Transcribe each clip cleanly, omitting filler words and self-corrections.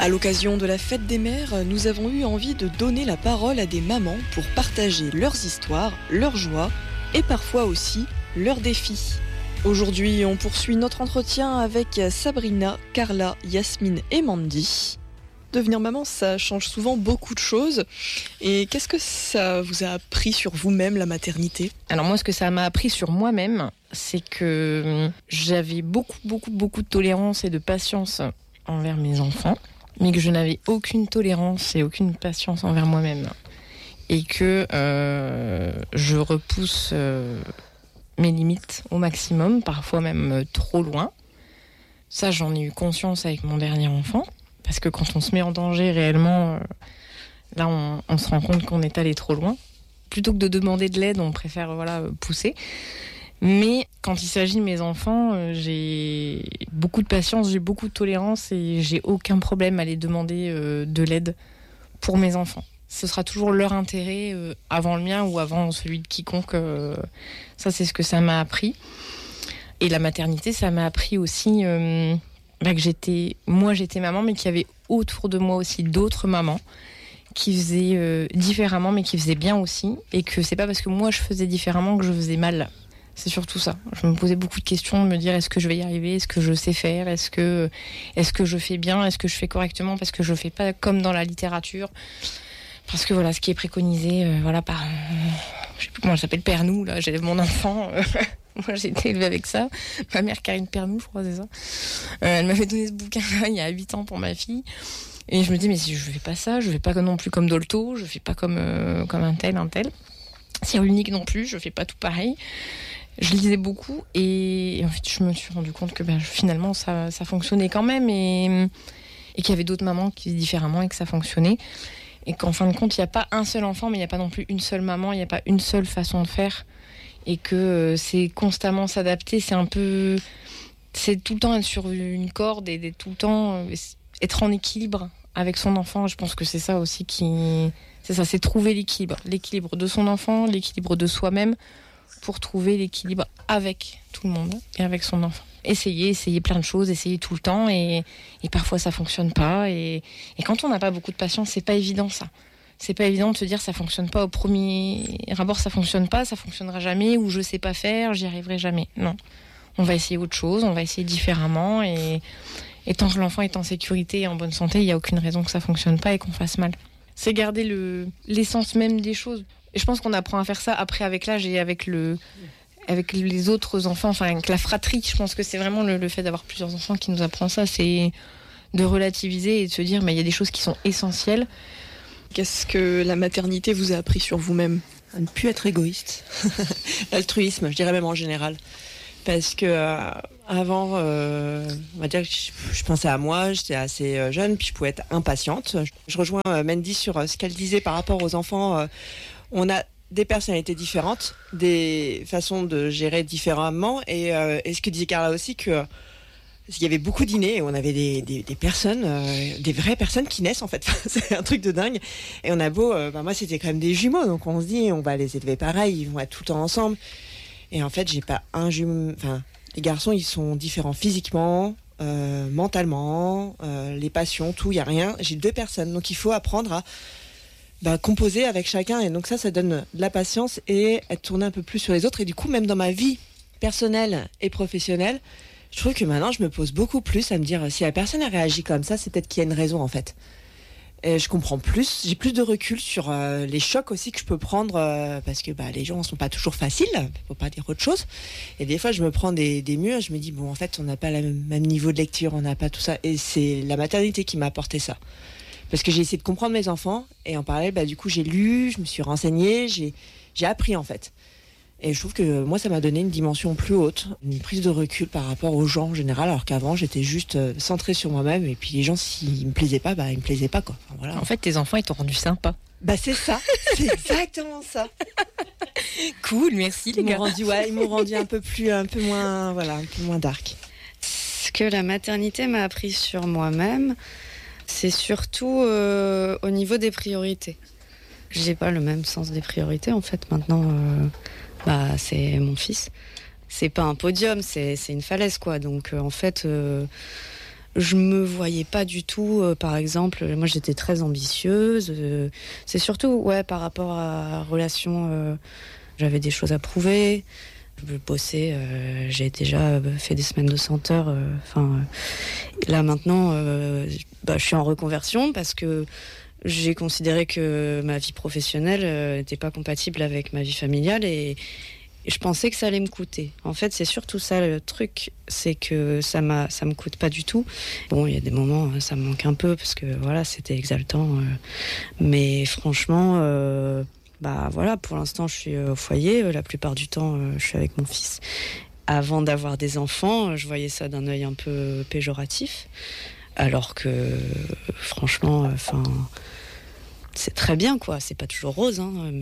À l'occasion de la fête des mères, nous avons eu envie de donner la parole à des mamans pour partager leurs histoires, leurs joies et parfois aussi leurs défis. Aujourd'hui, on poursuit notre entretien avec Sabrina, Carla, Yasmine et Mandy. Devenir maman, ça change souvent beaucoup de choses. Et qu'est-ce que ça vous a appris sur vous-même, la maternité ? Alors moi, ce que ça m'a appris sur moi-même, c'est que j'avais beaucoup de tolérance et de patience envers mes enfants, mais que je n'avais aucune tolérance et aucune patience envers moi-même. Et que je repousse mes limites au maximum, parfois même trop loin. Ça, j'en ai eu conscience avec mon dernier enfant. Parce que quand on se met en danger réellement, là on se rend compte qu'on est allé trop loin. Plutôt que de demander de l'aide, on préfère pousser. Mais quand il s'agit de mes enfants, j'ai beaucoup de patience, j'ai beaucoup de tolérance et j'ai aucun problème à les demander de l'aide pour mes enfants. Ce sera toujours leur intérêt avant le mien ou avant celui de quiconque. Ça, c'est ce que ça m'a appris. Et la maternité, ça m'a appris aussi... que j'étais maman, mais qu'il y avait autour de moi aussi d'autres mamans qui faisaient différemment, mais qui faisaient bien aussi, et que c'est pas parce que moi je faisais différemment que je faisais mal. C'est surtout ça. Je me posais beaucoup de questions, de me dire est-ce que je vais y arriver, est-ce que je sais faire, est-ce que je fais bien, est-ce que je fais correctement, parce que je fais pas comme dans la littérature, parce que ce qui est préconisé, par, je sais plus comment elle s'appelle, Pernou, là, j'élève mon enfant. Moi, j'ai été élevée avec ça. Ma mère, Karine Pernou, je crois, c'est ça. Elle m'avait donné ce bouquin-là il y a 8 ans pour ma fille. Et je me dis, mais si je fais pas ça, je fais pas non plus comme Dolto, je fais pas comme un tel. Cyril Unique non plus, je fais pas tout pareil. Je lisais beaucoup et en fait, je me suis rendu compte que finalement, ça fonctionnait quand même et qu'il y avait d'autres mamans qui faisaient différemment et que ça fonctionnait. Et qu'en fin de compte, il n'y a pas un seul enfant, mais il n'y a pas non plus une seule maman, il n'y a pas une seule façon de faire. Et que c'est constamment s'adapter, c'est tout le temps être sur une corde et tout le temps être en équilibre avec son enfant. Je pense que c'est ça aussi c'est trouver l'équilibre de son enfant, l'équilibre de soi-même pour trouver l'équilibre avec tout le monde et avec son enfant. Essayer plein de choses, essayer tout le temps et parfois ça fonctionne pas et quand on n'a pas beaucoup de patience, c'est pas évident ça. C'est pas évident de se dire ça fonctionne pas au premier abord, ça fonctionnera jamais, ou je sais pas faire, j'y arriverai jamais. Non, on va essayer autre chose, on va essayer différemment et tant que l'enfant est en sécurité et en bonne santé, il y a aucune raison que ça fonctionne pas et qu'on fasse mal. C'est garder l'essence même des choses. Et je pense qu'on apprend à faire ça après avec l'âge et avec les autres enfants, enfin avec la fratrie. Je pense que c'est vraiment le fait d'avoir plusieurs enfants qui nous apprend ça, c'est de relativiser et de se dire mais il y a des choses qui sont essentielles. Qu'est-ce que la maternité vous a appris sur vous-même ? À ne plus être égoïste. L'altruisme, je dirais même en général. Parce que avant, on va dire que je pensais à moi, j'étais assez jeune, puis je pouvais être impatiente. Je rejoins Mandy sur ce qu'elle disait par rapport aux enfants. On a des personnalités différentes, des façons de gérer différemment. Et ce que disait Carla aussi, que il y avait beaucoup d'innés et on avait des personnes, des vraies personnes qui naissent en fait. C'est un truc de dingue. Et on a beau, moi c'était quand même des jumeaux, donc on se dit on va les élever pareil, ils vont être tout le temps ensemble. Et en fait j'ai pas un jumeau. Enfin, les garçons ils sont différents physiquement, mentalement, les passions, tout, il y a rien. J'ai 2 personnes, donc il faut apprendre à composer avec chacun. Et donc ça donne de la patience et être tourné un peu plus sur les autres. Et du coup même dans ma vie personnelle et professionnelle, je trouve que maintenant, je me pose beaucoup plus à me dire si la personne a réagi comme ça, c'est peut-être qu'il y a une raison en fait. Et je comprends plus, j'ai plus de recul sur les chocs aussi que je peux prendre parce que les gens ne sont pas toujours faciles, faut pas dire autre chose. Et des fois, je me prends des murs, je me dis bon, en fait, on n'a pas le même niveau de lecture, on n'a pas tout ça. Et c'est la maternité qui m'a apporté ça. Parce que j'ai essayé de comprendre mes enfants et en parallèle, du coup, j'ai lu, je me suis renseignée, j'ai appris en fait. Et je trouve que moi, ça m'a donné une dimension plus haute, une prise de recul par rapport aux gens en général, alors qu'avant, j'étais juste centrée sur moi-même. Et puis les gens, s'ils me plaisaient pas, ils me plaisaient pas, quoi. Enfin, voilà. En fait, tes enfants, ils t'ont rendu sympa. C'est ça, c'est exactement ça. Cool, merci les gars. Ils m'ont rendu un peu moins dark. Ce que la maternité m'a appris sur moi-même, c'est surtout au niveau des priorités. J'ai pas le même sens des priorités en fait. Maintenant, c'est mon fils. C'est pas un podium, c'est une falaise quoi. Donc en fait, je me voyais pas du tout, par exemple, moi j'étais très ambitieuse. C'est surtout, par rapport à la relation, j'avais des choses à prouver. Je bossais, j'ai déjà fait des semaines de 100 heures. Là maintenant, je suis en reconversion parce que j'ai considéré que ma vie professionnelle n'était pas compatible avec ma vie familiale et je pensais que ça allait me coûter. En fait, c'est surtout ça le truc, c'est que ça me coûte pas du tout. Bon, il y a des moments, ça me manque un peu parce que voilà, c'était exaltant. Mais franchement, pour l'instant, je suis au foyer. La plupart du temps, je suis avec mon fils. Avant d'avoir des enfants, je voyais ça d'un œil un peu péjoratif. Alors que, franchement, c'est très bien, quoi. C'est pas toujours rose,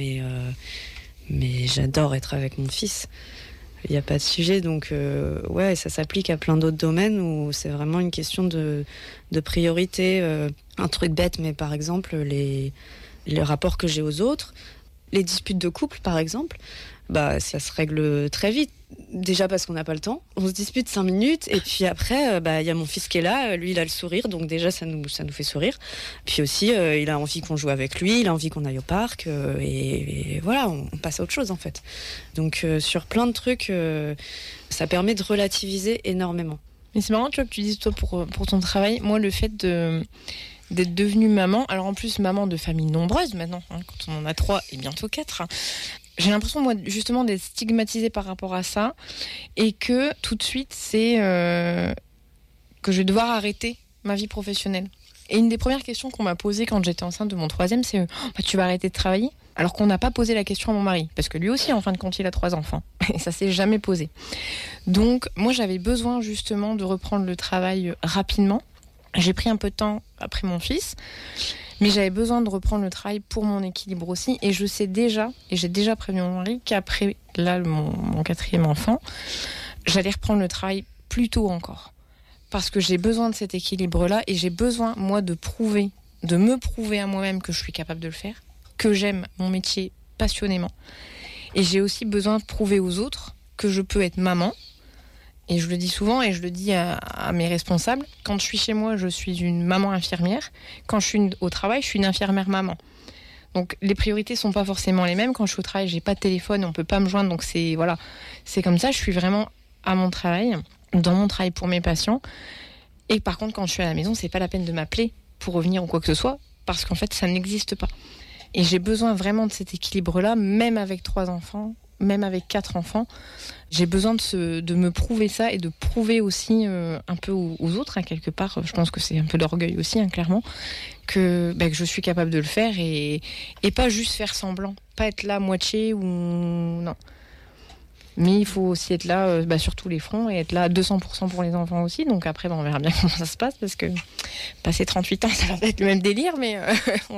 mais j'adore être avec mon fils. Il n'y a pas de sujet, donc ça s'applique à plein d'autres domaines où c'est vraiment une question de priorité. Un truc bête, mais par exemple, les rapports que j'ai aux autres, les disputes de couple, par exemple, ça se règle très vite. Déjà parce qu'on n'a pas le temps. On se dispute 5 minutes et puis après, il y a mon fils qui est là. Lui, il a le sourire, donc déjà, ça nous fait sourire. Puis aussi, il a envie qu'on joue avec lui, il a envie qu'on aille au parc. Et voilà, on passe à autre chose, en fait. Donc, sur plein de trucs, ça permet de relativiser énormément. Mais c'est marrant, tu vois, que tu dises, toi, pour ton travail. Moi, le fait d'être devenue maman, alors en plus, maman de famille nombreuse maintenant, quand on en a 3 et bientôt 4, j'ai l'impression, moi, justement, d'être stigmatisée par rapport à ça et que tout de suite, c'est que je vais devoir arrêter ma vie professionnelle. Et une des premières questions qu'on m'a posées quand j'étais enceinte de mon 3e, c'est tu vas arrêter de travailler ? Alors qu'on n'a pas posé la question à mon mari, parce que lui aussi, en fin de compte, il a 3 enfants. Et ça s'est jamais posé. Donc, moi, j'avais besoin justement de reprendre le travail rapidement. J'ai pris un peu de temps après mon fils. Mais j'avais besoin de reprendre le travail pour mon équilibre aussi. Et je sais déjà, et j'ai déjà prévenu mon mari, qu'après mon 4e enfant, j'allais reprendre le travail plus tôt encore. Parce que j'ai besoin de cet équilibre-là et j'ai besoin, moi, de me prouver à moi-même que je suis capable de le faire, que j'aime mon métier passionnément. Et j'ai aussi besoin de prouver aux autres que je peux être maman. Et je le dis souvent et je le dis à mes responsables. Quand je suis chez moi, je suis une maman infirmière. Quand je suis au travail, je suis une infirmière maman. Donc les priorités sont pas forcément les mêmes. Quand je suis au travail, j'ai pas de téléphone, on peut pas me joindre. Donc c'est comme ça. Je suis vraiment à mon travail, dans mon travail pour mes patients. Et par contre, quand je suis à la maison, c'est pas la peine de m'appeler pour revenir ou quoi que ce soit, parce qu'en fait, ça n'existe pas. Et j'ai besoin vraiment de cet équilibre-là, même avec 3 enfants. Même avec 4 enfants, j'ai besoin de me prouver ça et de prouver aussi un peu aux autres, quelque part. Je pense que c'est un peu d'orgueil aussi, clairement, que je suis capable de le faire et pas juste faire semblant, pas être là à moitié ou non. Mais il faut aussi être là sur tous les fronts et être là à 200% pour les enfants aussi. Donc après, on verra bien comment ça se passe parce que passer 38 ans, ça va pas être le même délire, mais